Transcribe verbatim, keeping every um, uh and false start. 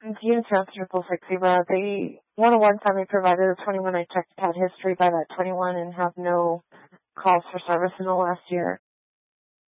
Units around triple six zero. The one oh one family provider, the twenty-one I checked had history by that twenty-one and have no calls for service in the last year.